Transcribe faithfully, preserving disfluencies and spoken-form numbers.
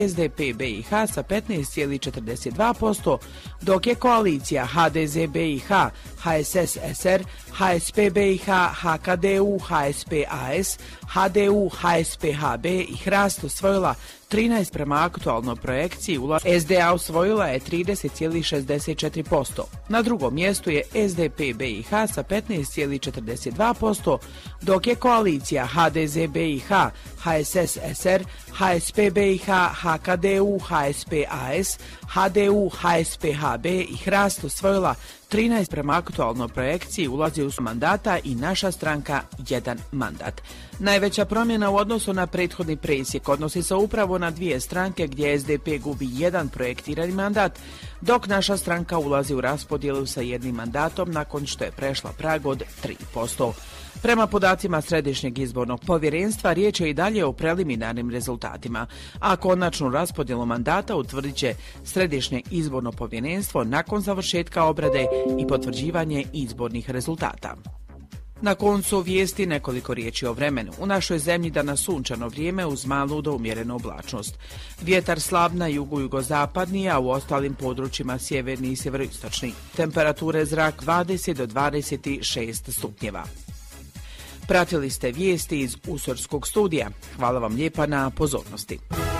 S D P B i H sa petnaest zarez četrdeset dva posto, dok je koalicija H D Z B i H, H S S S R, H S P B i H, H K D U, H S P A S, H D U, H S P H B i Hrast osvojila trinaest prema aktualnoj projekciji, S D A osvojila je trideset zarez šezdeset četiri posto. Na drugom mjestu je S D P B i H sa petnaest zarez četrdeset dva posto, dok je koalicija H D Z B i H, H S S S R, H S P B i H, H K D U, H S P A S, H D U, H S P H B i Hrast osvojila trinaest prema aktualnoj projekciji, ulazi u mandata i naša stranka jedan mandat. Najveća promjena u odnosu na prethodni presjek odnosi se upravo na dvije stranke gdje S D P gubi jedan projektirani mandat, dok naša stranka ulazi u raspodjelu sa jednim mandatom nakon što je prešla prag od tri posto. Prema podacima Središnjeg izbornog povjerenstva, riječ je i dalje o preliminarnim rezultatima, a konačnu raspodjelu mandata utvrdit će Središnje izborno povjerenstvo nakon završetka obrade i potvrđivanje izbornih rezultata. Na koncu vijesti nekoliko riječi o vremenu. U našoj zemlji danas sunčano vrijeme uz malu do umjerenu oblačnost. Vjetar slab na jugu-jugozapadni, a u ostalim područjima sjeverni i sjeveroistočni. Temperature zrak dvadeset do dvadeset šest stupnjeva. Pratili ste vijesti iz Usorskog studija. Hvala vam lijepa na pozornosti.